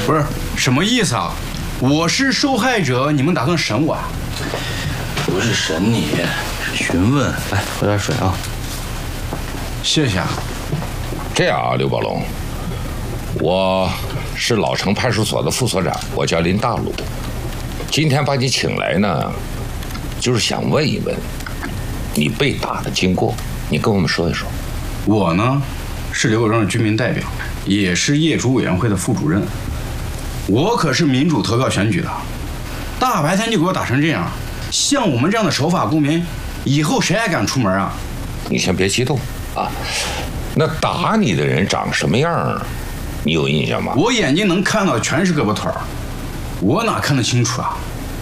不是什么意思啊？我是受害者，你们打算审我啊？ 不是审你，是询问。来，喝点水啊。 谢谢啊。 这样啊，刘宝龙，我是老城派出所的副所长，我叫林大鲁。今天把你请来呢，就是想问一问你被打的经过，你跟我们说一说。 我呢，是刘葛庄的居民代表，也是业主委员会的副主任。我可是民主投票选举的，大白天就给我打成这样，像我们这样的守法公民，以后谁还敢出门啊？ 你先别激动啊。那打你的人长什么样？你有印象吗？ 我眼睛能看到全是胳膊腿儿，我哪看得清楚啊？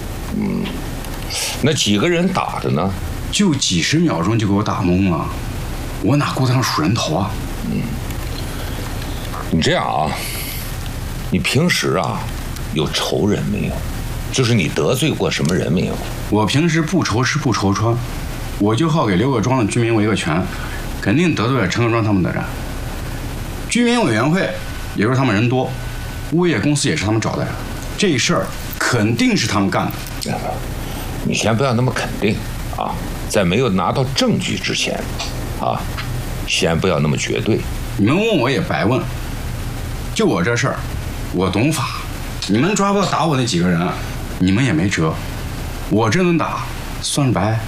那几个人打的呢？ 就几十秒钟就给我打懵了，我哪顾得上数人头啊？ 你这样啊，你平时啊有仇人没有？就是你得罪过什么人没有？ 我平时不愁吃不愁穿，我就好给刘葛庄的居民维个权，肯定得罪了陈葛庄他们的人。居民委员会也是他们人多，物业公司也是他们找的人，这事儿肯定是他们干的。 你先不要那么肯定啊，在没有拿到证据之前啊，先不要那么绝对。 你们问我也白问，就我这事儿，我懂法，你们抓不到打我那几个人，你们也没辙，我这顿打算是白。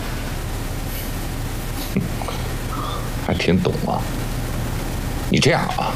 还挺懂啊。你这样啊，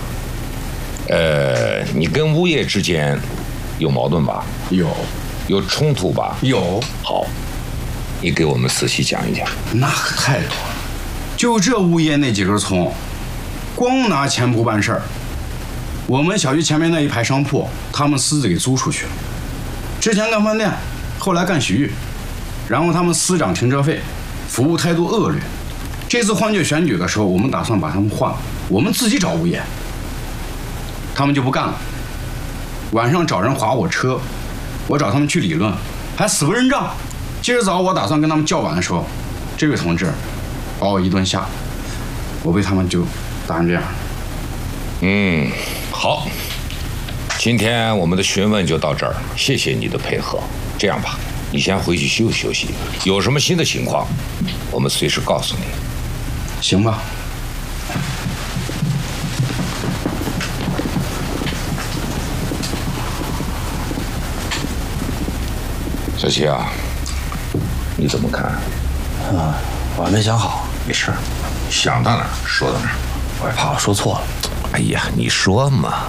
你跟物业之间有矛盾吧？有冲突吧？ 有。 好，你给我们仔细讲一讲。 那可太多了，就这物业那几根葱，光拿钱不办事儿。我们小区前面那一排商铺，他们私自给租出去了。之前干饭店，后来干洗浴，然后他们私涨停车费，服务态度恶劣。这次换届选举的时候，我们打算把他们换了，我们自己找物业，他们就不干了。晚上找人划我车，我找他们去理论，还死不认账。今儿早我打算跟他们叫板的时候，这位同志把我一顿下，我被他们就打成这样。 好，今天我们的询问就到这儿，谢谢你的配合。这样吧，你先回去休息休息，有什么新的情况，我们随时告诉你。 行吧。 小齐啊，你怎么看？ 我还没想好， 没事儿，想到哪儿说到哪儿。 我也怕我说错了。 哎呀，你说嘛。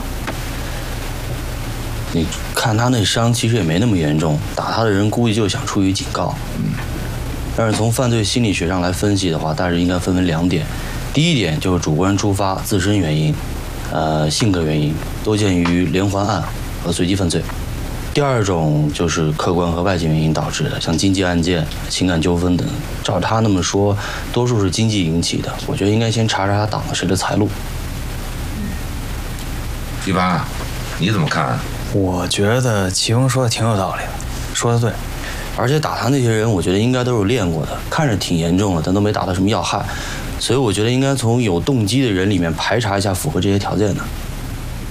你看他那伤其实也没那么严重，打他的人估计就想出于警告。但是从犯罪心理学上来分析的话，大致应该分为2点。第一点就是主观出发，自身原因，性格原因，多见于连环案和随机犯罪。第二种就是客观和外界原因导致的，像经济案件、情感纠纷等。照他那么说，多数是经济引起的。我觉得应该先查查他挡了谁的财路。 一般，你怎么看？ 我觉得齐峰说的挺有道理的，说的对。 而且打他那些人，我觉得应该都是练过的，看着挺严重的，但都没打到什么要害。所以我觉得应该从有动机的人里面排查一下符合这些条件的。